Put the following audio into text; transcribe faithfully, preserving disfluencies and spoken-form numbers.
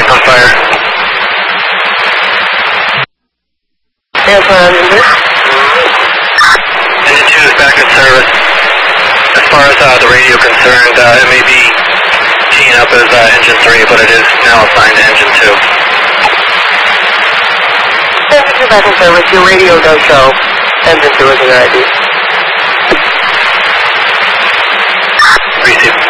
on fire. Answer engine two. Engine two is back in service. As far as uh, the radio concerned, uh, it may be teeing up as uh, engine three, but it is now assigned to engine two. Engine two back in service. Your radio does show engine two is in your I D. Receive.